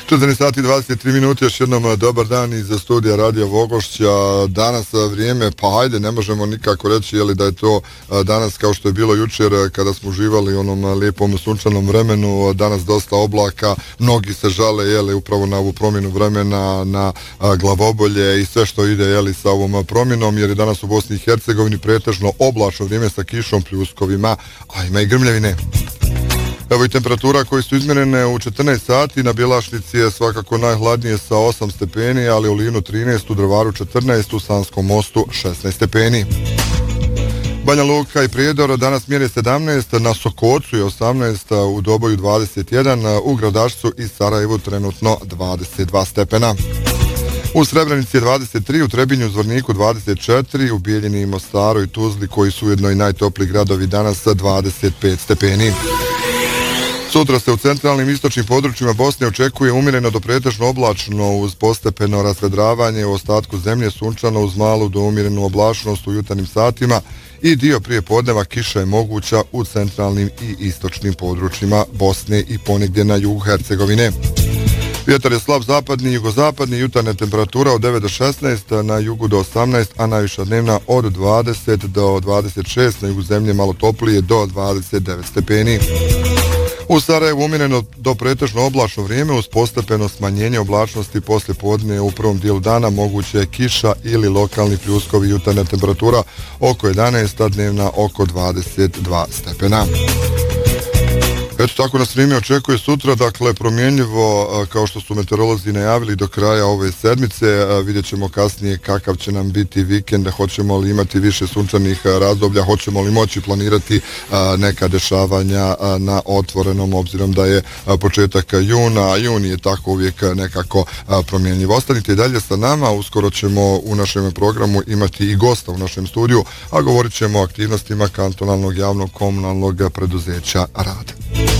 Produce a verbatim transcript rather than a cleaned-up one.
četrnaest sati i dvadeset tri minute, još jednom dobar dan iz studija Radija Vogošća. Danas vrijeme, pa hajde, ne možemo nikako reći jeli, da je to danas kao što je bilo jučer kada smo uživali u onom lijepom sunčanom vremenu. Danas dosta oblaka, mnogi se žale jeli, upravo na ovu promjenu vremena, na glavobolje i sve što ide jeli, sa ovom promjenom, jer je danas u Bosni i Hercegovini pretežno oblačno vrijeme sa kišom, pljuskovima, a ima i grmljevine. Evo i temperatura koje su izmjerene u četrnaest sati, na Bjelašnici je svakako najhladnije sa osam stepeni, ali u Livnu trinaest, u Drvaru četrnaest, u Sanskom mostu šesnaest stepeni. Banja Luka i Prijedor danas mjere sedamnaest, na Sokocu je osamnaest, u Doboju dvadeset jedan, u Gradašcu i Sarajevu trenutno dvadeset dva stepena. U Srebrenici je dvadeset tri, u Trebinju, Zvorniku dvadeset četiri, u Bijeljini i Mostaru i Tuzli, koji su ujedno i najtopliji gradovi danas, dvadeset pet stepeni. Sutra se u centralnim istočnim područjima Bosne očekuje umjereno do pretežno oblačno uz postepeno razvedravanje, u ostatku zemlje sunčano uz malu do umjerenu oblačnost u jutarnjim satima i dio prije podneva kiša je moguća u centralnim i istočnim područjima Bosne i ponegdje na jugu Hercegovine. Vjetar je slab zapadni i jugozapadni, jutarnja temperatura od devet do šesnaest, na jugu do osamnaest, a najviša dnevna od dvadeset do dvadeset šest, na jugu zemlje malo toplije do dvadeset devet stepeni. U Sarajevu umjereno do pretežno oblačno vrijeme uz postepeno smanjenje oblačnosti poslije podne u prvom dijelu dana, moguće je kiša ili lokalni pljuskovi, jutarnja temperatura oko jedanaest, a dnevna oko dvadeset dva stepena. Eto tako nas vrijeme očekuje sutra, dakle promjenjivo kao što su meteorolozi najavili do kraja ove sedmice. Vidjet ćemo kasnije kakav će nam biti vikend, hoćemo li imati više sunčanih razdoblja, hoćemo li moći planirati neka dešavanja na otvorenom, obzirom da je početak juna, a juni je tako uvijek nekako promjenjivo. Ostanite i dalje sa nama, uskoro ćemo u našem programu imati i gosta u našem studiju, a govorit ćemo o aktivnostima kantonalnog javnog komunalnog preduzeća Rad.